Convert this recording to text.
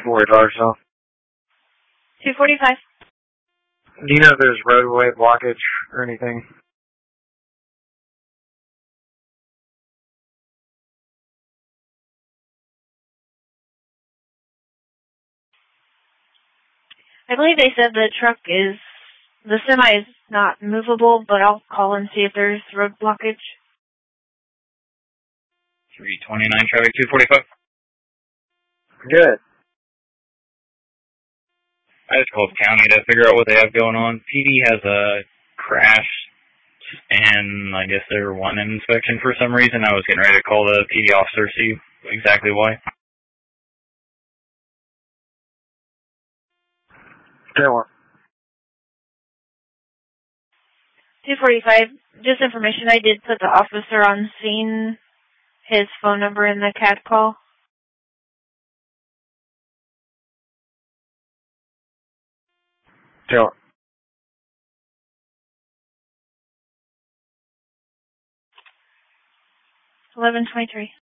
Fort Lauderdale. 245. Do you know if there's roadway blockage or anything? I believe they said the semi is not movable, but I'll call and see if there's road blockage. 329 traffic, 245. Good. I just called county to figure out what they have going on. PD has a crash, and I guess they were wanting an inspection for some reason. I was getting ready to call the PD officer to see exactly why. Good one. 245. Just information, I did put the officer on scene, his phone number in the CAD call. Good one. 1123.